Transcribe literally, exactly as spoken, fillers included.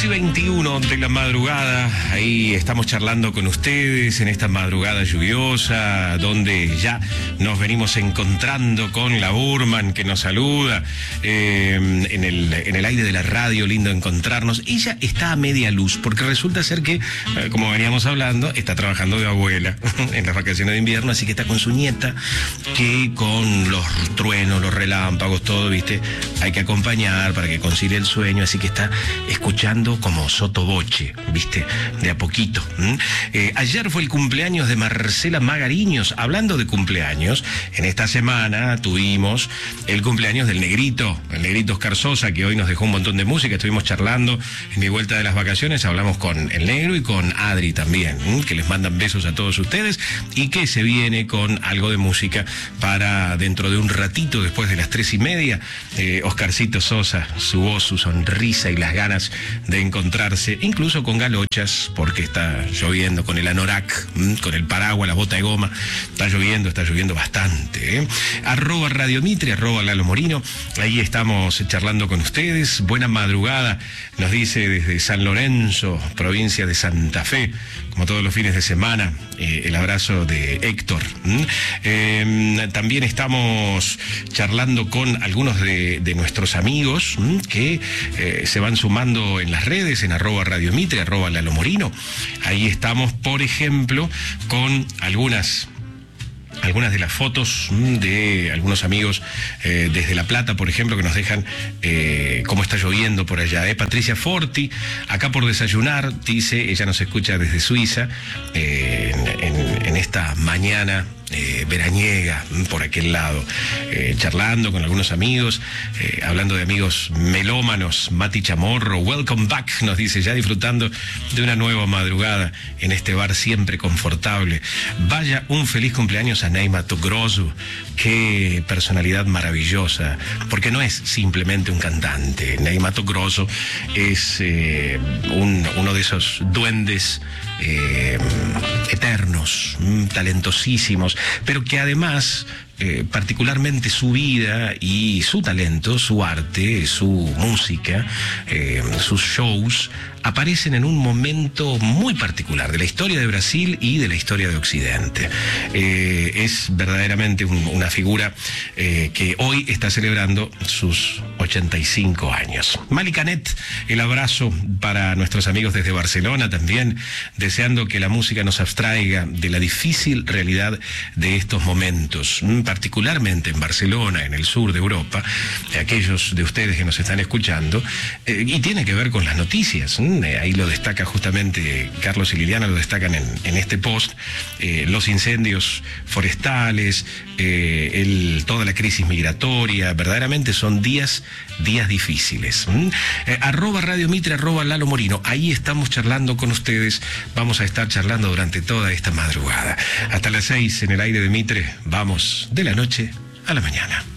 dos y veintiuno de la madrugada, ahí estamos charlando con ustedes en esta madrugada lluviosa, donde ya nos venimos encontrando con la Burman que nos saluda, eh, en, el, en el aire de la radio, lindo encontrarnos. Ella está a media luz, porque resulta ser que, eh, como veníamos hablando, está trabajando de abuela en las vacaciones de invierno, así que está con su nieta, que con los truenos, los relámpagos, todo, viste, hay que acompañar para que concilie el sueño, así que está escuchando como sotoboche, viste, de a poquito. ¿Mm? Eh, ayer fue el cumpleaños de Marcela Magariños. Hablando de cumpleaños, en esta semana tuvimos el cumpleaños del Negrito, el Negrito Oscar Sosa, que hoy nos dejó un montón de música. Estuvimos charlando en mi vuelta de las vacaciones, hablamos con el Negro y con Adri también, ¿m? que les mandan besos a todos ustedes, y que se viene con algo de música para dentro de un ratito, después de las tres y media. eh, Oscarcito Sosa, su voz, su sonrisa y las ganas de encontrarse, incluso con galochas, porque está lloviendo, con el anorak, ¿m? con el paraguas, la bota de goma, está lloviendo, está lloviendo bastante. ¿eh? Arroba Radio Mitre, arroba Lalo Morino, ahí estamos charlando con ustedes. Buena madrugada, nos dice desde San Lorenzo, provincia de Santa Fe, como todos los fines de semana, eh, el abrazo de Héctor. ¿Mm? Eh, también estamos charlando con algunos de, de nuestros amigos ¿m? que eh, se van sumando en las redes, en arroba Radio Mitre, arroba Lalo Morino. Ahí estamos, por ejemplo, con algunas... algunas de las fotos de algunos amigos eh, desde La Plata, por ejemplo, que nos dejan eh, cómo está lloviendo por allá. ¿eh? Patricia Forti, acá por desayunar, dice, ella nos escucha desde Suiza, eh, en, en, en esta mañana Eh, veraniega, por aquel lado, eh, charlando con algunos amigos, eh, hablando de amigos melómanos. Mati Chamorro, welcome back, nos dice, ya disfrutando de una nueva madrugada en este bar siempre confortable. Vaya un feliz cumpleaños a Ney Mato Grosso, qué personalidad maravillosa, porque no es simplemente un cantante. Ney Mato Grosso es eh, un, uno de esos duendes eh, eternos, talentosísimos, pero que además, eh, particularmente su vida y su talento, su arte, su música, eh, sus shows, aparecen en un momento muy particular de la historia de Brasil y de la historia de Occidente. Eh, es verdaderamente un, una figura eh, que hoy está celebrando sus ochenta y cinco años. Mali Canet, el abrazo para nuestros amigos desde Barcelona también, deseando que la música nos abstraiga de la difícil realidad de estos momentos, particularmente en Barcelona, en el sur de Europa, aquellos de ustedes que nos están escuchando, eh, y tiene que ver con las noticias. Ahí lo destaca justamente Carlos y Liliana, lo destacan en, en este post, eh, los incendios forestales, eh, el, toda la crisis migratoria. Verdaderamente son días, días difíciles. ¿Mm? Eh, arroba Radio Mitre, arroba Lalo Morino, ahí estamos charlando con ustedes, vamos a estar charlando durante toda esta madrugada. Hasta las seis en el aire de Mitre, vamos de la noche a la mañana.